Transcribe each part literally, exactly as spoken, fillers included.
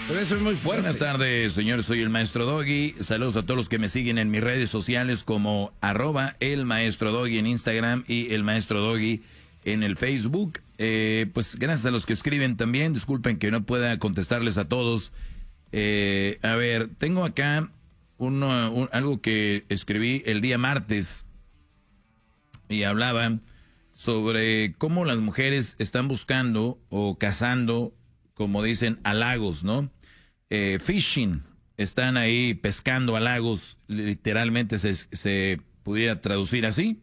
Pero eso es muy fuerte. Buenas tardes, señores. Soy el Maestro Doggy. Saludos a todos los que me siguen en mis redes sociales como arroba el Maestro Doggy en Instagram y el Maestro Doggy en el Facebook. Eh, pues gracias a los que escriben también. Disculpen que no pueda contestarles a todos. Eh, a ver, tengo acá uno, un, algo que escribí el día martes y hablaba sobre cómo las mujeres están buscando o cazando, como dicen, halagos, ¿no? Eh, fishing, están ahí pescando halagos, literalmente se, se pudiera traducir así.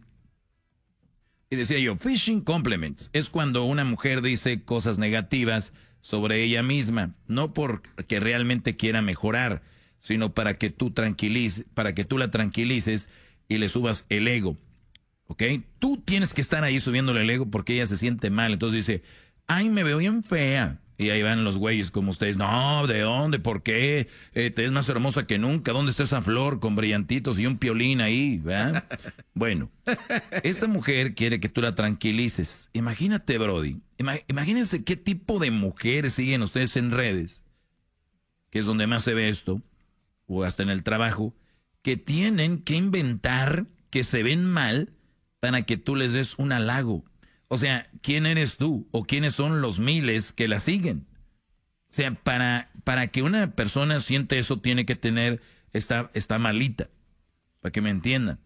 Y decía yo, fishing compliments, es cuando una mujer dice cosas negativas sobre ella misma, no porque realmente quiera mejorar, sino para que tú tranquilices, para que tú la tranquilices y le subas el ego, ¿ok? Tú tienes que estar ahí subiéndole el ego porque ella se siente mal, entonces dice, ay, me veo bien fea. Y ahí van los güeyes como ustedes. No, ¿de dónde? ¿Por qué? Eh, te ves más hermosa que nunca. ¿Dónde está esa flor con brillantitos y un piolín ahí? ¿Verdad? Bueno, esta mujer quiere que tú la tranquilices. Imagínate, Brody. Ima- imagínense qué tipo de mujeres siguen ustedes en redes, que es donde más se ve esto, o hasta en el trabajo, que tienen que inventar que se ven mal para que tú les des un halago. O sea, ¿quién eres tú? ¿O quiénes son los miles que la siguen? O sea, para, para que una persona siente eso, tiene que tener, está, está malita, para que me entiendan.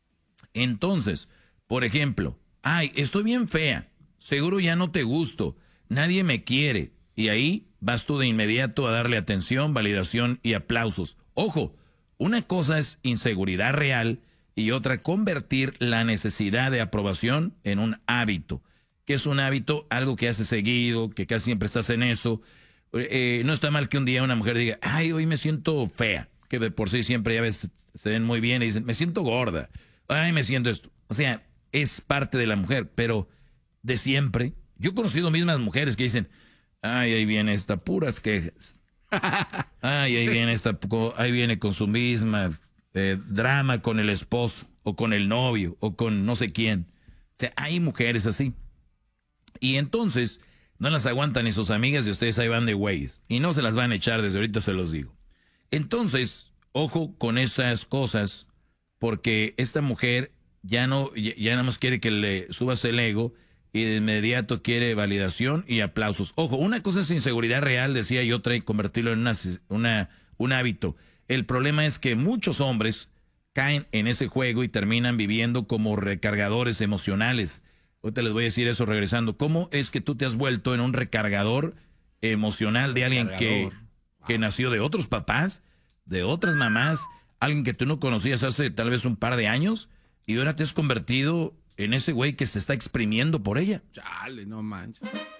Entonces, por ejemplo, ay, estoy bien fea, seguro ya no te gusto, nadie me quiere. Y ahí vas tú de inmediato a darle atención, validación y aplausos. Ojo, una cosa es inseguridad real y otra, convertir la necesidad de aprobación en un hábito. ¿Qué es un hábito? Algo que haces seguido, que casi siempre estás en eso. Eh, no está mal que un día una mujer diga, ay, hoy me siento fea, que de por sí siempre ya ves, se ven muy bien y dicen, me siento gorda, ay, me siento esto. O sea, es parte de la mujer, pero de siempre. Yo he conocido mismas mujeres que dicen, ay, ahí viene esta, puras quejas. Ay, ahí viene esta, ahí viene con su misma... Eh, drama con el esposo o con el novio o con no sé quién. O sea, hay mujeres así y entonces no las aguantan ni sus amigas y ustedes ahí van de güeyes y no se las van a echar, desde ahorita se los digo. Entonces, ojo con esas cosas, porque esta mujer ya no, ya, ya nada más quiere que le subas el ego y de inmediato quiere validación y aplausos. Ojo, una cosa es inseguridad real, decía, y otra convertirlo en una, una, un hábito. El problema es que muchos hombres caen en ese juego y terminan viviendo como recargadores emocionales. Ahorita les voy a decir eso regresando. ¿Cómo es que tú te has vuelto en un recargador emocional de alguien que, que nació de otros papás, de otras mamás, alguien que tú no conocías hace tal vez un par de años y ahora te has convertido en ese güey que se está exprimiendo por ella? Chale, no manches.